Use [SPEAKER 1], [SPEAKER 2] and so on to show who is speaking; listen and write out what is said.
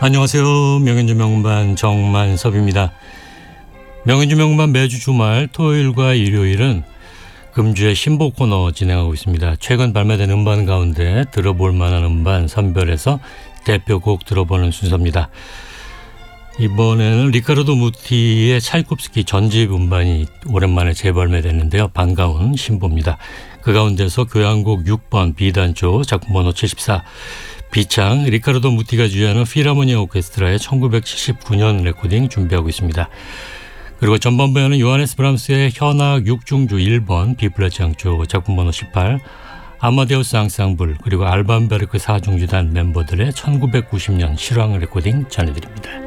[SPEAKER 1] 안녕하세요. 명현주 명반 정만섭입니다. 명현주 명반 매주 주말 토요일과 일요일은 금주의 신보 코너 진행하고 있습니다. 최근 발매된 음반 가운데 들어볼 만한 음반 선별해서 대표곡 들어보는 순서입니다. 이번에는 리카르도 무티의 차이콥스키 전집 음반이 오랜만에 재발매됐는데요. 반가운 신보입니다. 그 가운데서 교향곡 6번 B단조 작품 번호 74 비창 리카르도 무티가 주재하는 필하모니아 오케스트라의 1979년 레코딩 준비하고 있습니다. 그리고 전반부에는 요하네스 브람스의 현악 6중주 1번 B플랫 장조 작품 번호 18 아마데우스 앙상블 그리고 알반 베르크 4중주단 멤버들의 1990년 실황 레코딩 전해드립니다.